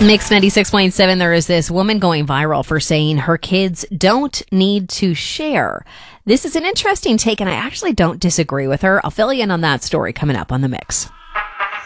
Mix 96.7, there is this woman going viral for saying her kids don't need to share. This is an interesting take, and I actually don't disagree with her. I'll fill you in on that story coming up on The Mix.